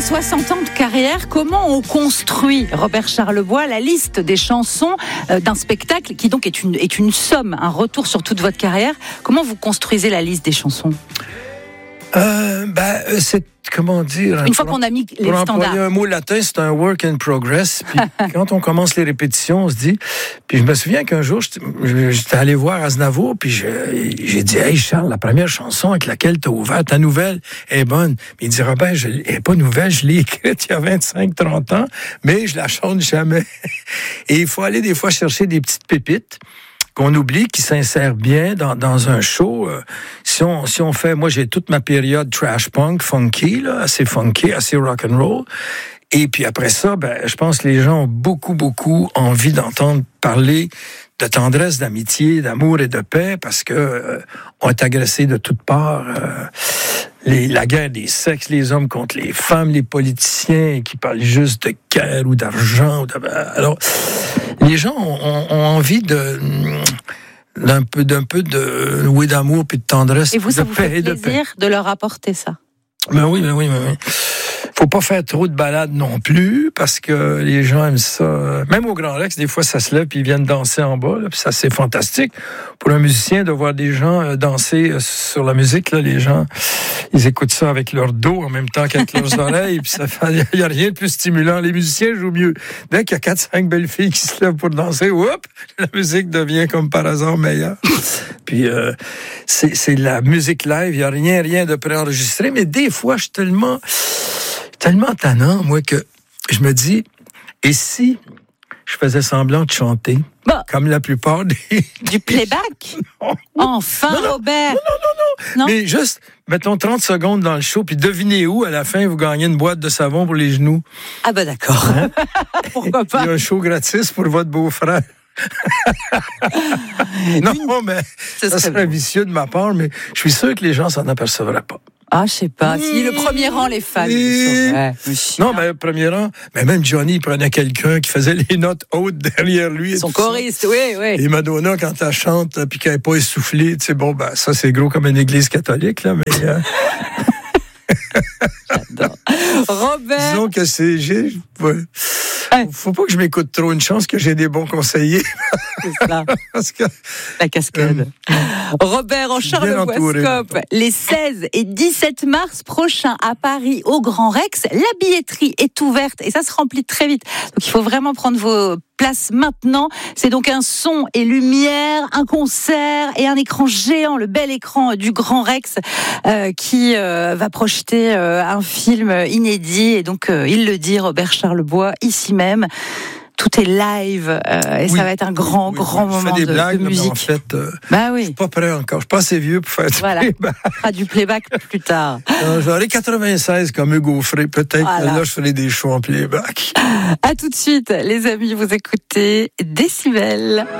60 ans de carrière, comment on construit, Robert Charlebois, la liste des chansons d'un spectacle qui donc est une somme, un retour sur toute votre carrière? Comment vous construisez la liste des chansons? C'est, comment dire... Une fois qu'on a mis les standards. Pour employer un mot latin, c'est un work in progress. Puis quand on commence les répétitions, on se dit... Puis je me souviens qu'un jour, j'étais allé voir Aznavour, puis j'ai dit « Hey Charles, la première chanson avec laquelle tu as ouvert, ta nouvelle est bonne. » Il dit « Robert, elle n'est pas nouvelle, je l'ai écrite il y a 25-30 ans, mais je la chante jamais. » Et il faut aller des fois chercher des petites pépites qu'on oublie, qui s'insèrent bien dans un show. Si on fait, moi j'ai toute ma période trash punk, funky, là, assez funky, assez rock and roll. Et puis après ça, je pense que les gens ont beaucoup envie d'entendre parler de tendresse, d'amitié, d'amour et de paix, parce que on est agressés de toutes parts. La guerre des sexes, les hommes contre les femmes, les politiciens qui parlent juste de guerre ou d'argent. Alors, les gens ont envie d'un peu de d'amour puis de tendresse. Et vous, ça de vous paix fait et de paix. plaisir de leur apporter ça? Ben oui. Faut pas faire trop de balades non plus, parce que les gens aiment ça. Même au Grand Rex, des fois, ça se lève puis ils viennent danser en bas. Là, puis ça, c'est fantastique pour un musicien de voir des gens danser sur la musique. Là, les gens, ils écoutent ça avec leur dos en même temps qu'avec leurs oreilles. Puis il y a rien de plus stimulant. Les musiciens jouent mieux. Dès qu'il y a 4-5 belles filles qui se lèvent pour danser, la musique devient comme par hasard meilleure. Puis c'est la musique live. Il y a rien de préenregistré. Mais des fois, je suis tellement tannant, moi, que je me dis, et si je faisais semblant de chanter, comme la plupart des... Du playback? Non. Enfin, non, Robert! Non. Mais juste, mettons 30 secondes dans le show, puis devinez où, à la fin, vous gagnez une boîte de savon pour les genoux. Ah d'accord. Hein? Pourquoi pas? Il y a un show gratis pour votre beau-frère. Non, mais ça serait vicieux de ma part, mais je suis sûr que les gens s'en apercevraient pas. Ah, je sais pas. Si le premier rang, les fans. Non, le premier rang, mais même Johnny, il prenait quelqu'un qui faisait les notes hautes derrière lui. Son choriste, oui. Et Madonna, quand elle chante, puis qu'elle n'est pas essoufflée, tu sais, ça, c'est gros comme une église catholique, là, mais... J'adore. Robert. Disons que faut pas que je m'écoute trop. Une chance que j'ai des bons conseillers. C'est ça. Parce que, la cascade. Robert en Charlebois-Scope, les 16 et 17 mars prochains à Paris, au Grand Rex. La billetterie est ouverte et ça se remplit très vite. Donc il faut vraiment prendre vos places maintenant. C'est donc un son et lumière, un concert et un écran géant, le bel écran du Grand Rex qui va projeter un film inédit. Et donc il le dit, Robert Charlebois, ici même. Tout est live et ça va être un grand moment de musique. En fait, je suis pas prêt encore. Je suis pas assez vieux pour faire du playback. On fera du playback plus tard. J'aurai 96 comme Hugo Frey. Peut-être que là, je ferai des shows en playback. À tout de suite, les amis. Vous écoutez Décibel.